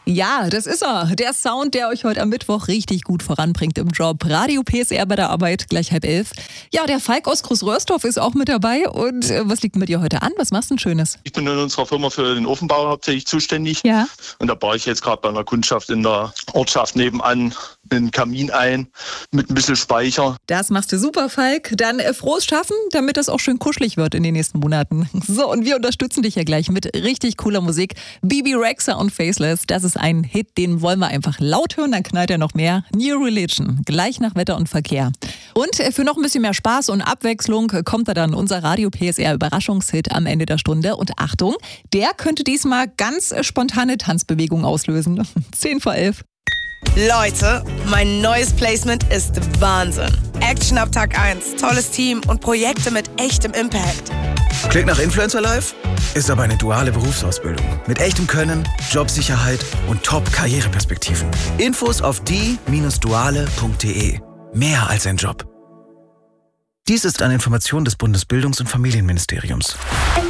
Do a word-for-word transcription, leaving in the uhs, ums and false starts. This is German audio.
Ja, das ist er. Der Sound, der euch heute am Mittwoch richtig gut voranbringt im Job. Radio P S R bei der Arbeit, gleich halb elf. Ja, der Falk aus Großröhrsdorf ist auch mit dabei. Und äh, was liegt mit dir heute an? Was machst du denn Schönes? Ich bin in unserer Firma für den Ofenbau hauptsächlich zuständig. Ja. Und da baue ich jetzt gerade bei einer Kundschaft in der Ortschaft nebenan einen Kamin ein mit ein bisschen Speicher. Das machst du super, Falk. Dann äh, frohes Schaffen, damit das auch schön kuschelig wird in den nächsten Monaten. So, und wir unterstützen dich ja gleich mit richtig cooler Musik. Bibi Rexha und Faceless, das ist ein Hit, den wollen wir einfach laut hören, dann knallt er noch mehr. New Religion, gleich nach Wetter und Verkehr. Und äh, für noch ein bisschen mehr Spaß und Abwechslung kommt da dann unser Radio P S R Überraschungshit am Ende der Stunde. Und Achtung, der könnte diesmal ganz äh, spontane Tanzbewegungen auslösen. zehn vor elf. Leute, mein neues Placement ist Wahnsinn. Action ab Tag eins, tolles Team und Projekte mit echtem Impact. Klingt nach Influencer Life? Ist aber eine duale Berufsausbildung. Mit echtem Können, Jobsicherheit und Top-Karriereperspektiven. Infos auf die Bindestrich duale Punkt de. Mehr als ein Job. Dies ist eine Information des Bundesbildungs- und Familienministeriums.